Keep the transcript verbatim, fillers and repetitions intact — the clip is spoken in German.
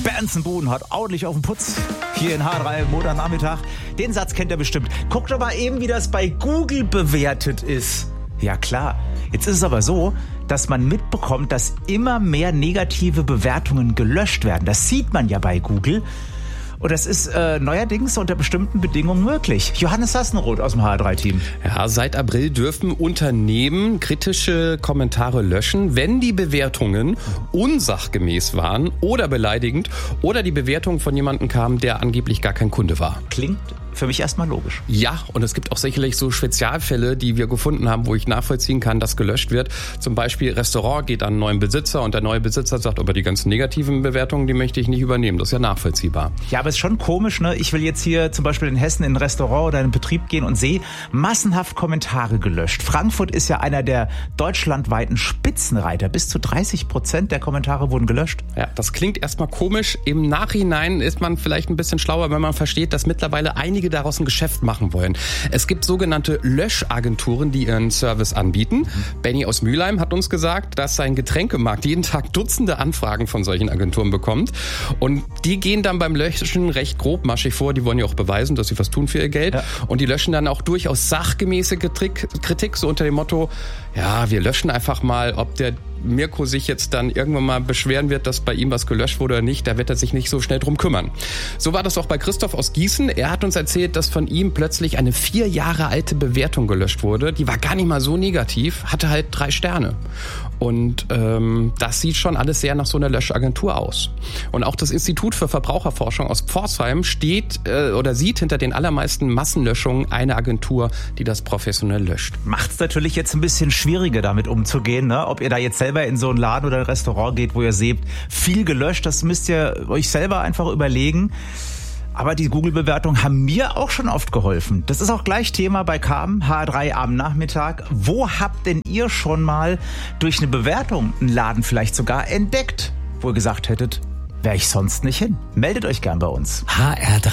Benson hat ordentlich auf den Putz. Hier in H drei Montagnachmittag. Den Satz kennt ihr bestimmt. Guckt doch mal eben, wie das bei Google bewertet ist. Ja klar. Jetzt ist es aber so, dass man mitbekommt, dass immer mehr negative Bewertungen gelöscht werden. Das sieht man ja bei Google. Und das ist äh, neuerdings unter bestimmten Bedingungen möglich. Johannes Sassenroth aus dem H drei Team. Ja, seit April dürfen Unternehmen kritische Kommentare löschen, wenn die Bewertungen unsachgemäß waren oder beleidigend oder die Bewertung von jemandem kam, der angeblich gar kein Kunde war. Klingt für mich erstmal logisch. Ja, und es gibt auch sicherlich so Spezialfälle, die wir gefunden haben, wo ich nachvollziehen kann, dass gelöscht wird. Zum Beispiel Restaurant geht an einen neuen Besitzer und der neue Besitzer sagt, aber die ganzen negativen Bewertungen, die möchte ich nicht übernehmen. Das ist ja nachvollziehbar. Ja, aber es ist schon komisch, ne? Ich will jetzt hier zum Beispiel in Hessen in ein Restaurant oder in einen Betrieb gehen und sehe massenhaft Kommentare gelöscht. Frankfurt ist ja einer der deutschlandweiten Spitzenreiter. Bis zu dreißig Prozent der Kommentare wurden gelöscht. Ja, das klingt erstmal komisch. Im Nachhinein ist man vielleicht ein bisschen schlauer, wenn man versteht, dass mittlerweile einige daraus ein Geschäft machen wollen. Es gibt sogenannte Löschagenturen, die ihren Service anbieten. Mhm. Benny aus Mülheim hat uns gesagt, dass sein Getränkemarkt jeden Tag Dutzende Anfragen von solchen Agenturen bekommt. Und die gehen dann beim Löschen recht grobmaschig vor. Die wollen ja auch beweisen, dass sie was tun für ihr Geld. Ja. Und die löschen dann auch durchaus sachgemäße Kritik, Kritik, so unter dem Motto, ja, wir löschen einfach mal, ob der Mirko sich jetzt dann irgendwann mal beschweren wird, dass bei ihm was gelöscht wurde oder nicht, da wird er sich nicht so schnell drum kümmern. So war das auch bei Christoph aus Gießen. Er hat uns erzählt, dass von ihm plötzlich eine vier Jahre alte Bewertung gelöscht wurde. Die war gar nicht mal so negativ, hatte halt drei Sterne. Und ähm, das sieht schon alles sehr nach so einer Löschagentur aus. Und auch das Institut für Verbraucherforschung aus Pforzheim steht äh, oder sieht hinter den allermeisten Massenlöschungen eine Agentur, die das professionell löscht. Macht's natürlich jetzt ein bisschen schwieriger, damit umzugehen, ne? Ob ihr da jetzt selber in so einen Laden oder ein Restaurant geht, wo ihr seht, viel gelöscht, das müsst ihr euch selber einfach überlegen. Aber die Google-Bewertungen haben mir auch schon oft geholfen. Das ist auch gleich Thema bei Carmen, H drei am Nachmittag. Wo habt denn ihr schon mal durch eine Bewertung einen Laden vielleicht sogar entdeckt, wo ihr gesagt hättet, wäre ich sonst nicht hin? Meldet euch gern bei uns. H R drei